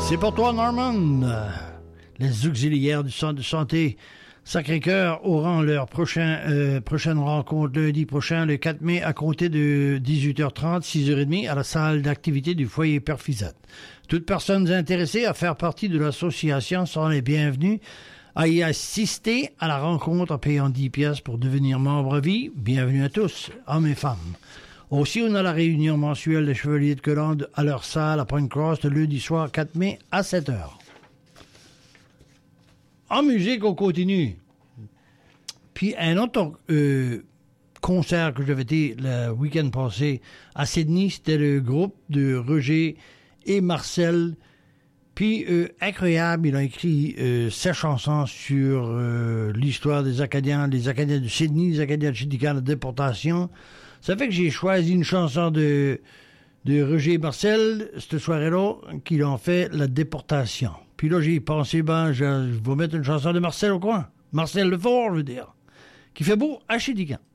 C'est pour toi, Norman. Les auxiliaires du centre de santé Sacré-Cœur auront leur prochaine rencontre lundi prochain, le 4 mai, à compter de 18h30, 6h30, à la salle d'activité du foyer Perfisat. Toutes personnes intéressées à faire partie de l'association sont les bienvenues à y assister à la rencontre en payant 10 pièces pour devenir membre à vie. Bienvenue à tous, hommes et femmes. Aussi, on a la réunion mensuelle des Chevaliers de Colombe à leur salle à Point Cross le lundi soir 4 mai à 7h. En musique, on continue. Puis un autre concert que j'avais été le week-end passé à Sydney, c'était le groupe de Roger et Marcel. Puis, incroyable, il a écrit sa chanson sur l'histoire des Acadiens de Sydney, les Acadiens de Chidican, la déportation. Ça fait que j'ai choisi une chanson de Roger et Marcel, cette soirée-là, qui ont fait la déportation. Puis là, j'ai pensé, je vais mettre une chanson de Marcel au coin. Marcel Lefort, je veux dire. Qui fait beau à Chidican.